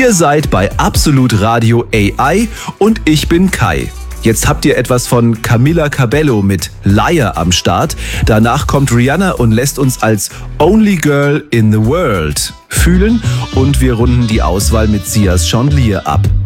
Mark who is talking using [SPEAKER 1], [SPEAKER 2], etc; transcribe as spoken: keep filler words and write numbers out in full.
[SPEAKER 1] Ihr seid bei Absolut Radio A I und ich bin Kai. Jetzt habt ihr etwas von Camila Cabello mit Liar am Start. Danach kommt Rihanna und lässt uns als Only Girl in the World fühlen und wir runden die Auswahl mit Sias Chandelier ab.